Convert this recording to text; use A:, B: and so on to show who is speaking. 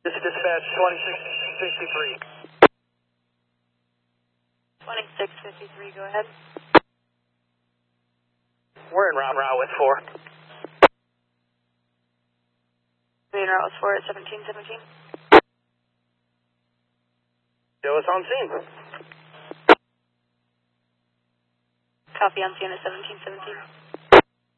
A: This is dispatch 2653.
B: 2653, go ahead.
A: We're in route with 4.
B: We're in route with 4 at 1717.
A: Show us on scene.
B: Copy on scene at 1717.